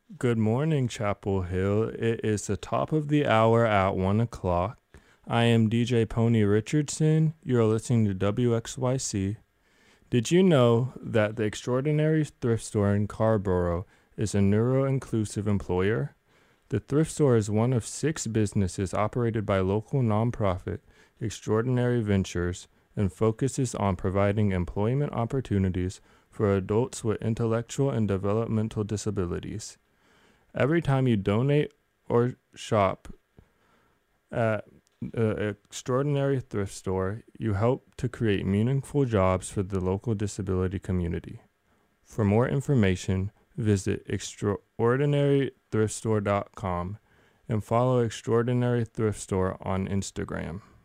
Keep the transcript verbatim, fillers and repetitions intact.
Good morning, Chapel Hill. It is the top of the hour at one o'clock. I am D J Pony Richardson. You're listening to W X Y C. Did you know that the Extraordinary Thrift Store in Carborough is a neuro-inclusive employer? The thrift store is one of six businesses operated by local nonprofit Extraordinary Ventures and focuses on providing employment opportunities for adults with intellectual and developmental disabilities. Every time you donate or shop at the Extraordinary Thrift Store, you help to create meaningful jobs for the local disability community. For more information, visit extraordinary thrift store dot com and follow Extraordinary Thrift Store on Instagram.